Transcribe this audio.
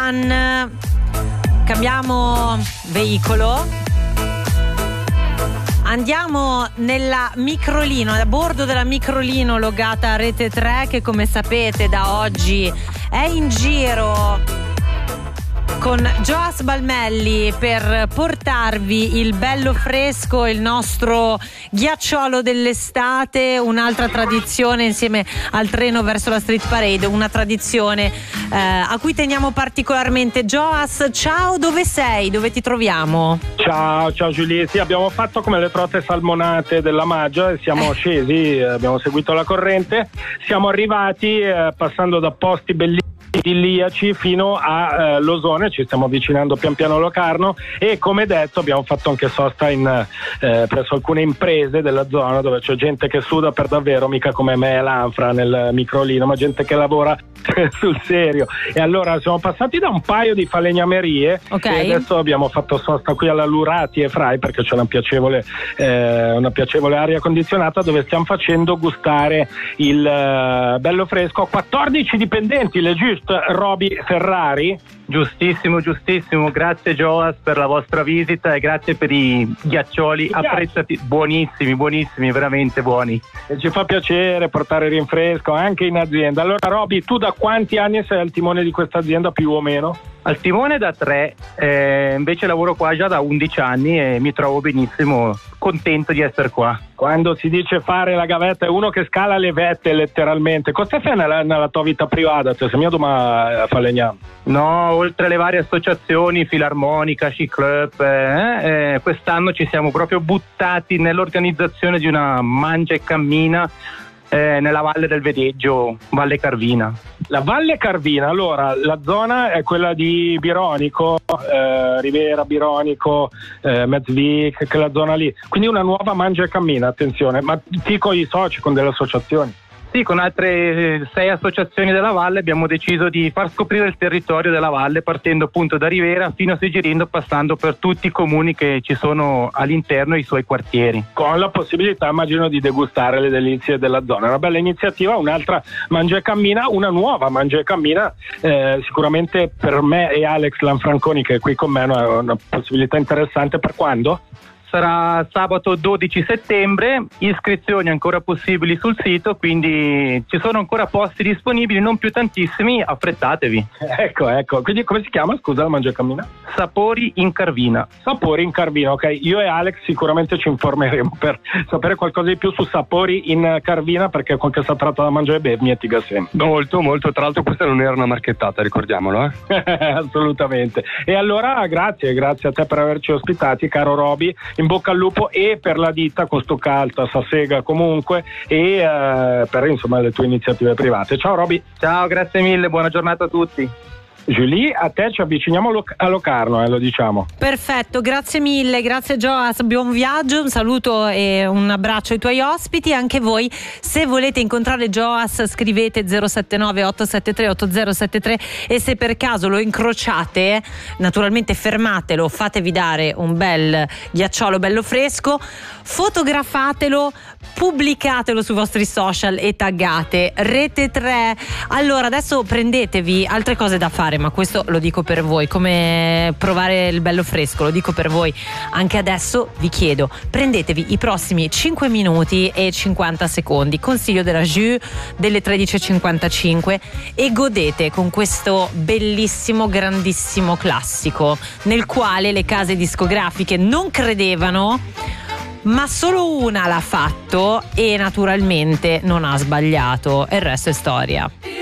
One. Cambiamo veicolo. Andiamo nella Microlino, a bordo della Microlino logata a Rete 3, che come sapete da oggi è in giro con Joas Balmelli per portarvi il bello fresco, il nostro ghiacciolo dell'estate, un'altra tradizione insieme al treno verso la Street Parade, una tradizione a cui teniamo particolarmente. Joas, ciao, dove sei? Dove ti troviamo? Ciao Giulia, sì, abbiamo fatto come le trote salmonate della Maggia e siamo scesi, abbiamo seguito la corrente, siamo arrivati passando da posti bellissimi idilliaci fino a Losone, ci stiamo avvicinando pian piano a Locarno e come detto abbiamo fatto anche sosta presso alcune imprese della zona dove c'è gente che suda per davvero, mica come me e l'Anfra nel Microlino, ma gente che lavora sul serio. E allora siamo passati da un paio di falegnamerie, okay, e adesso abbiamo fatto sosta qui alla Lurati e Frai perché c'è una piacevole aria condizionata dove stiamo facendo gustare il bello fresco a 14 dipendenti, le giusto Roby Ferrari. Giustissimo, grazie Joas per la vostra visita e grazie per i ghiaccioli apprezzati, buonissimi, veramente buoni. E ci fa piacere portare rinfresco anche in azienda. Allora Roby, tu da quanti anni sei al timone di questa azienda più o meno? Al timone da 3, invece lavoro qua già da 11 anni e mi trovo benissimo, contento di essere qua. Quando si dice fare la gavetta è uno che scala le vette letteralmente. Cosa fai nella tua vita privata? Cioè, se mi a falegname? No, oltre le varie associazioni, Filarmonica, Sci Club, quest'anno ci siamo proprio buttati nell'organizzazione di una mangia e cammina nella Valle del Vedeggio, Valle Carvina. La Valle Carvina, allora la zona è quella di Bironico, Rivera, Bironico, Mezzvik, quella zona lì, quindi una nuova mangia e cammina, attenzione, ma ti con i soci, con delle associazioni? Sì, con altre 6 associazioni della Valle abbiamo deciso di far scoprire il territorio della Valle partendo appunto da Rivera fino a Segirindo, passando per tutti i comuni che ci sono all'interno e i suoi quartieri. Con la possibilità, immagino, di degustare le delizie della zona. È una bella iniziativa, un'altra mangia e cammina, una nuova mangia e cammina, sicuramente per me e Alex Lanfranconi che è qui con me è una possibilità interessante. Per quando? Sarà sabato 12 settembre, iscrizioni ancora possibili sul sito, quindi ci sono ancora posti disponibili, non più tantissimi, affrettatevi. Ecco, quindi come si chiama, scusa, la mangia e cammina? Sapori in Carvina. Sapori in Carvina, ok, io e Alex sicuramente ci informeremo per sapere qualcosa di più su Sapori in Carvina, perché con che si tratta da mangiare e bere mi etiga sempre. Molto, tra l'altro questa non era una marchettata, ricordiamolo, assolutamente. E allora grazie a te per averci ospitati, caro Roby. In bocca al lupo e per la ditta con sto calta, Sassega comunque e per insomma le tue iniziative private. Ciao Roby. Ciao, grazie mille, buona giornata a tutti. Julie, a te ci avviciniamo a Locarno, lo diciamo. Perfetto, grazie mille, grazie Joas, buon viaggio, un saluto e un abbraccio ai tuoi ospiti. Anche voi, se volete incontrare Joas, scrivete 079 873 8073 e se per caso lo incrociate, naturalmente fermatelo, fatevi dare un bel ghiacciolo bello fresco, fotografatelo, pubblicatelo sui vostri social e taggate Rete 3. Allora adesso prendetevi altre cose da fare, ma questo lo dico per voi, come provare il bello fresco, lo dico per voi. Anche adesso vi chiedo, prendetevi i prossimi 5 minuti e 50 secondi, consiglio della Jus delle 13.55, e godete con questo bellissimo, grandissimo classico nel quale le case discografiche non credevano, ma solo una l'ha fatto e naturalmente non ha sbagliato, e il resto è storia.